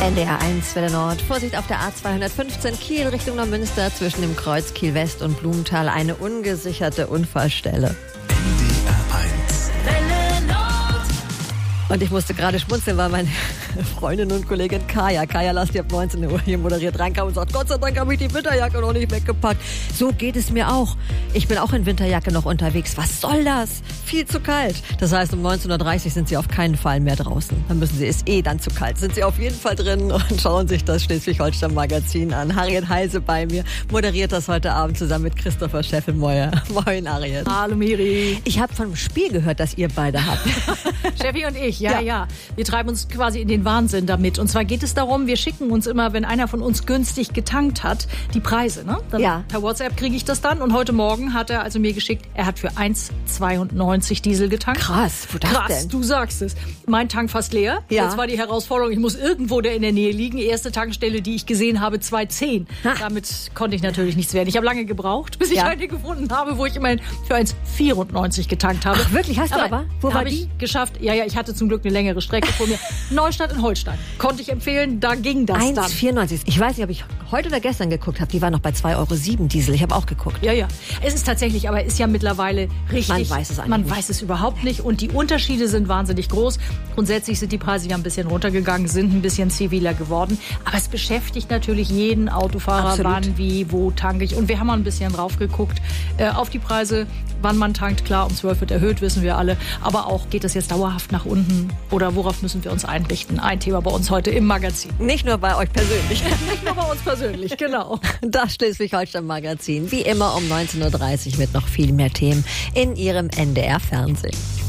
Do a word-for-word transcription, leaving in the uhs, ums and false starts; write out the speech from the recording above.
N D R eins Welle Nord. Vorsicht auf der A zweihundertfünfzehn Kiel Richtung Neumünster zwischen dem Kreuz Kiel West und Blumenthal. Eine ungesicherte Unfallstelle. N D R eins Welle Nord. Und ich musste gerade schmunzeln, weil meine Freundin und Kollegin Kaya, Kaya Lasst, die ab neunzehn Uhr hier moderiert, reinkam und sagt, Gott sei Dank habe ich die Winterjacke noch nicht weggepackt. So geht es mir auch. Ich bin auch in Winterjacke noch unterwegs. Was soll das? Viel zu kalt. Das heißt, um neunzehn Uhr dreißig sind Sie auf keinen Fall mehr draußen. Dann müssen Sie, ist eh dann zu kalt. Sind Sie auf jeden Fall drin und schauen sich das Schleswig-Holstein-Magazin an. Harriet Heise bei mir, moderiert das heute Abend zusammen mit Christopher Scheffelmeuer. Moin, Harriet. Hallo, Miri. Ich habe vom Spiel gehört, das ihr beide habt. Steffi und ich, ja, ja, Ja. Wir treiben uns quasi in den Wahnsinn damit. Und zwar geht es darum, wir schicken uns immer, wenn einer von uns günstig getankt hat, die Preise. Ne? Dann Ja. Per WhatsApp kriege ich das dann. Und heute Morgen hat er also mir geschickt, er hat für eins Komma zweiundneunzig Diesel getankt. Krass, wo das Krass, denn? du sagst es. Mein Tank fast leer. Ja. Jetzt war die Herausforderung, ich muss irgendwo der in der Nähe liegen. Erste Tankstelle, die ich gesehen habe, zwei Komma zehn. Ha. Damit konnte ich natürlich nichts werden. Ich habe lange gebraucht, bis ich Ja. eine gefunden habe, wo ich immerhin für eins Komma vierundneunzig getankt habe. Ach, wirklich? Hast du aber? Wo war habe die? ich geschafft. Ja, ja, ich hatte zum Glück eine längere Strecke vor mir. Neustadt in Holstein. Konnte ich empfehlen, da ging das eins dann. Komma vierundneunzig. Ich weiß nicht, ob ich heute oder gestern geguckt habe. Die war noch bei zwei Euro sieben Diesel. Ich habe auch geguckt. Ja, ja. Es ist tatsächlich, aber ist ja mittlerweile richtig. Man weiß es eigentlich Man nicht. weiß es überhaupt nicht. Und die Unterschiede sind wahnsinnig groß. Grundsätzlich sind die Preise ja ein bisschen runtergegangen, sind ein bisschen ziviler geworden. Aber es beschäftigt natürlich jeden Autofahrer, Absolut. wann, wie, wo tanke ich. Und wir haben mal ein bisschen drauf geguckt äh, auf die Preise, wann man tankt. Klar, um zwölf wird erhöht, wissen wir alle. Aber auch, geht es jetzt dauerhaft nach unten? Oder worauf müssen wir uns einrichten? Ein Thema bei uns heute im Magazin. Nicht nur bei euch persönlich. Nicht nur bei uns persönlich, genau. Das Schleswig-Holstein-Magazin. Wie immer um neunzehn Uhr dreißig mit noch viel mehr Themen in Ihrem N D R-Fernsehen.